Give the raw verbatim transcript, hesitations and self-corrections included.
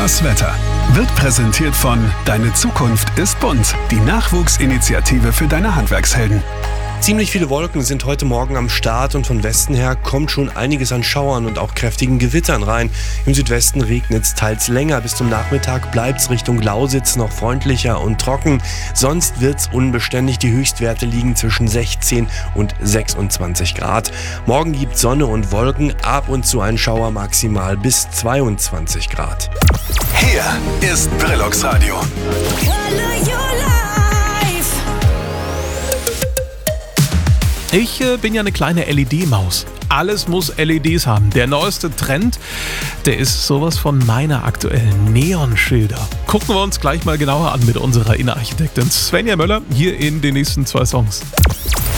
Das Wetter wird präsentiert von Deine Zukunft ist bunt, die Nachwuchsinitiative für deine Handwerkshelden. Ziemlich viele Wolken sind heute Morgen am Start und von Westen her kommt schon einiges an Schauern und auch kräftigen Gewittern rein. Im Südwesten regnet es teils länger. Bis zum Nachmittag bleibt es Richtung Lausitz noch freundlicher und trocken. Sonst wird es unbeständig. Die Höchstwerte liegen zwischen sechzehn und sechsundzwanzig Grad. Morgen gibt Sonne und Wolken, ab und zu ein Schauer, maximal bis zweiundzwanzig Grad. Hier ist Brillux Radio. Ich äh, bin ja eine kleine L E D-Maus. Alles muss L E Ds haben. Der neueste Trend, der ist sowas von meiner aktuellen Neonschilder. Gucken wir uns gleich mal genauer an mit unserer Innenarchitektin Svenja Möller hier in den nächsten zwei Songs.